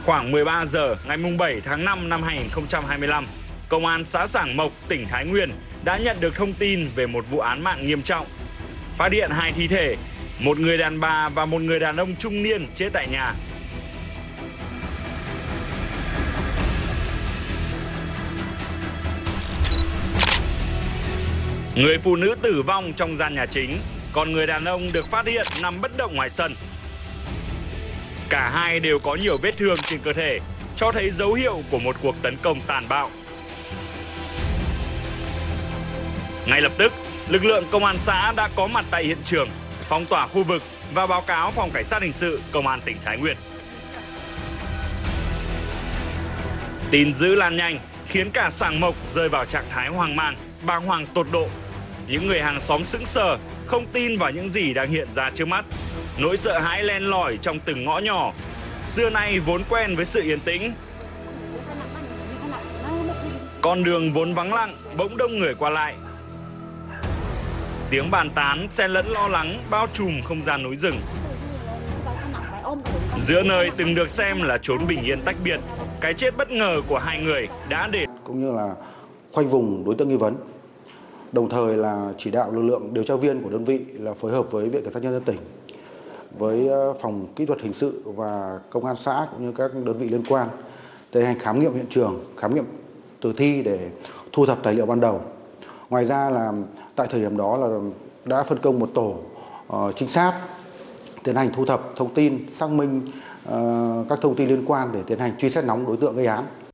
Khoảng 13 giờ ngày 7 tháng 5 năm 2025, Công an xã Sảng Mộc, tỉnh Thái Nguyên đã nhận được thông tin về một vụ án mạng nghiêm trọng. Phát hiện 2 thi thể, một người đàn bà và một người đàn ông trung niên chết tại nhà. Người phụ nữ tử vong trong gian nhà chính, còn người đàn ông được phát hiện nằm bất động ngoài sân. Cả hai đều có nhiều vết thương trên cơ thể, cho thấy dấu hiệu của một cuộc tấn công tàn bạo. Ngay lập tức, lực lượng công an xã đã có mặt tại hiện trường, phong tỏa khu vực và báo cáo phòng cảnh sát hình sự công an tỉnh Thái Nguyên. Tin dữ lan nhanh khiến cả Sảng Mộc rơi vào trạng thái hoang mang, bàng hoàng tột độ. Những người hàng xóm sững sờ, không tin vào những gì đang hiện ra trước mắt. Nỗi sợ hãi len lỏi trong từng ngõ nhỏ. Xưa nay vốn quen với sự yên tĩnh. Con đường vốn vắng lặng, bỗng đông người qua lại. Tiếng bàn tán xen lẫn lo lắng bao trùm không gian núi rừng. Giữa nơi từng được xem là chốn bình yên tách biệt, cái chết bất ngờ của hai người đã để cũng như là khoanh vùng đối tượng nghi vấn. Đồng thời là chỉ đạo lực lượng điều tra viên của đơn vị là phối hợp với Viện Kiểm sát Nhân dân tỉnh, với phòng kỹ thuật hình sự và công an xã cũng như các đơn vị liên quan tiến hành khám nghiệm hiện trường, khám nghiệm tử thi để thu thập tài liệu ban đầu. Ngoài ra là tại thời điểm đó là đã phân công một tổ trinh sát tiến hành thu thập thông tin, xác minh các thông tin liên quan để tiến hành truy xét nóng đối tượng gây án.